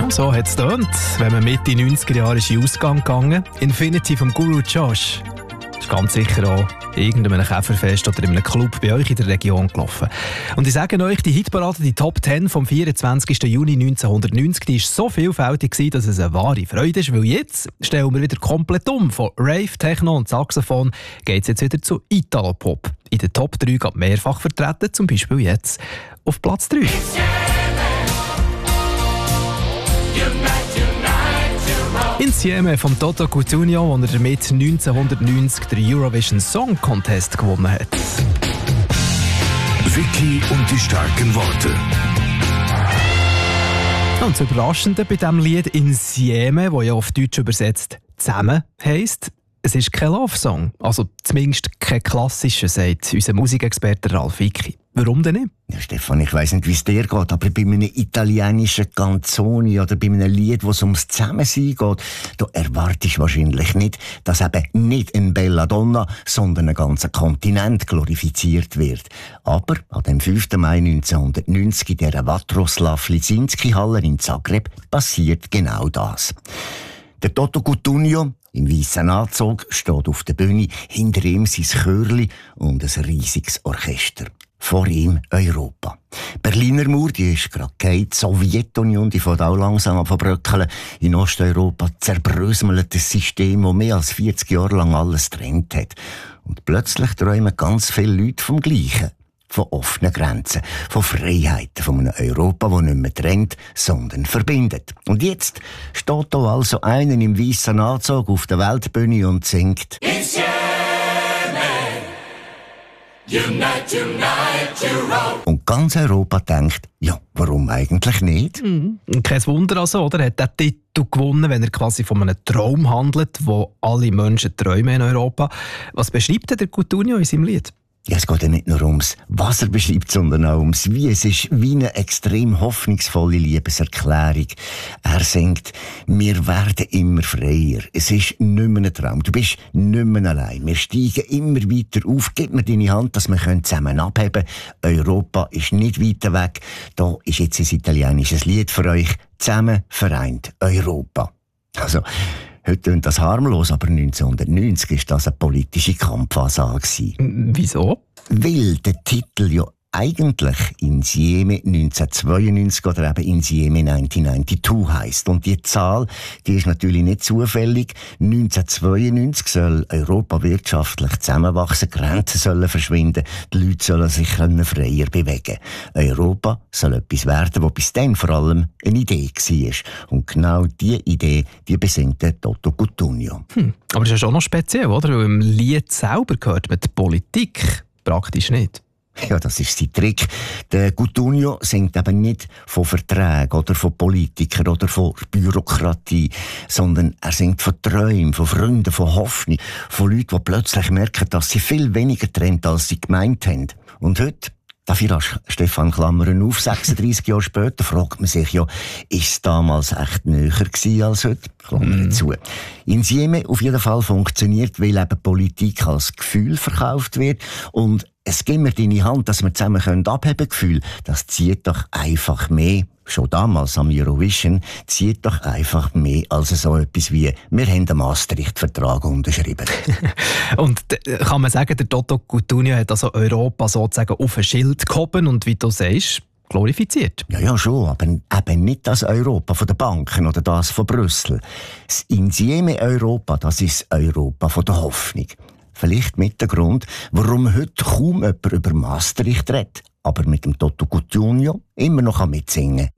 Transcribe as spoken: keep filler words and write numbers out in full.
Ja, so hat es getönt, wenn man Mitte neunziger Jahre ist in Ausgang gegangen. Infinity vom Guru Josh. Das ist ganz sicher auch irgendeinem Käferfest oder in einem Club bei euch in der Region gelaufen. Und ich sage euch, die Hitparade, die Top zehn vom vierundzwanzigsten Juni neunzehnhundertneunzig, die war so vielfältig gewesen, dass es eine wahre Freude ist, weil jetzt stellen wir wieder komplett um. Von Rave, Techno und Saxophon geht es jetzt wieder zu Italo-Pop. In den Top drei geht mehrfach vertreten, zum Beispiel jetzt auf Platz drei. Insieme von Toto Cutugno, wo er damit neunzehnhundertneunzig den Eurovision Song Contest gewonnen hat. Vicky und die starken Worte. Und das Überraschende bei diesem Lied Insieme, das ja auf Deutsch übersetzt «zusammen» heisst, es ist kein Love-Song. Also zumindest kein klassischer, sagt unser Musikexperte Ralf Vicky. Warum denn nicht? Ja, Stefan, ich weiss nicht, wie es dir geht, aber bei einem italienischen Canzoni oder bei einem Lied, wo es ums Zusammensein geht, da erwartest du wahrscheinlich nicht, dass eben nicht eine Belladonna, sondern ein ganzer Kontinent glorifiziert wird. Aber an dem fünften Mai neunzehnhundertneunzig in der Vatroslav Lisinski-Halle in Zagreb passiert genau das. Der Toto Cutugno im weißen Anzug steht auf der Bühne, hinter ihm sein Chörli und ein riesiges Orchester. Vor ihm Europa. Berliner Mauer, die ist gerade gefallen. Die Sowjetunion, die fängt auch langsam an zu bröckeln. In Osteuropa zerbröselt das System, das mehr als vierzig Jahre lang alles getrennt hat. Und plötzlich träumen ganz viele Leute vom Gleichen. Von offenen Grenzen, von Freiheiten, von einem Europa, das nicht mehr trennt, sondern verbindet. Und jetzt steht da also einer im weißen Anzug auf der Weltbühne und singt Insieme, unite, unite, Europe. Und ganz Europa denkt, ja, warum eigentlich nicht? Mhm. Kein Wunder also, oder? Er hat den Titel gewonnen, wenn er quasi von einem Traum handelt, wo alle Menschen träumen in Europa. Was beschreibt denn der Cutugno in seinem Lied? Ja, es geht ja nicht nur ums, was er beschreibt, sondern auch ums Wie. Es ist wie eine extrem hoffnungsvolle Liebeserklärung. Er singt, wir werden immer freier. Es ist nicht mehr ein Traum. Du bist nicht mehr allein. Wir steigen immer weiter auf. Gib mir deine Hand, dass wir zusammen abheben können. Europa ist nicht weiter weg. Da ist jetzt ein italienisches Lied für euch. Zusammen vereint Europa. Also, heute klingt das harmlos, aber neunzehnhundertneunzig war das eine politische Kampfansage. Wieso? Weil der Titel ja eigentlich Insieme neunzehnhundertzweiundneunzig oder eben Insieme neunzehnhundertzweiundneunzig heisst. Und die Zahl, die ist natürlich nicht zufällig. neunzehnhundertzweiundneunzig soll Europa wirtschaftlich zusammenwachsen, Grenzen sollen verschwinden, die Leute sollen sich freier bewegen. Europa soll etwas werden, was bis dann vor allem eine Idee war. Und genau diese Idee, die besingt der Toto Cutugno. Hm. Aber das ist ja schon noch speziell, oder? Weil im Lied selber gehört man die Politik praktisch nicht. Ja, das ist sein Trick. Der Cutugno singt eben nicht von Verträgen oder von Politikern oder von Bürokratie, sondern er singt von Träumen, von Freunden, von Hoffnung, von Leuten, die plötzlich merken, dass sie viel weniger trennt, als sie gemeint haben. Und heute, darf ich rasch Stefan Klammern auf, sechsunddreissig Jahre später, fragt man sich ja, ist es damals echt näher gewesen als heute? Klammern mm. zu. Insieme auf jeden Fall funktioniert, weil eben Politik als Gefühl verkauft wird und es gibt mir deine Hand, dass wir zusammen abheben können, Gefühl, das zieht doch einfach mehr. Schon damals am Eurovision zieht doch einfach mehr als so etwas wie wir haben den Maastricht-Vertrag unterschrieben. Und kann man sagen, der Toto Cutugno hat also Europa sozusagen auf ein Schild gehoben und wie du sagst, glorifiziert. Ja, ja, schon, aber eben nicht das Europa von den Banken oder das von Brüssel. Das Insieme Europa, das ist das Europa von der Hoffnung. Vielleicht mit dem Grund, warum heute kaum jemand über Maastricht redet, aber mit dem Toto Cutugno immer noch mitsingen